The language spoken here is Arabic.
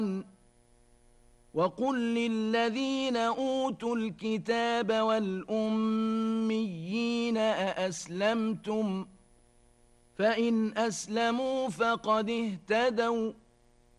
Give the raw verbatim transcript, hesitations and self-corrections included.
وقل للذين أوتوا الكتاب والأميين أأسلمتم فإن أسلموا فقد اهتدوا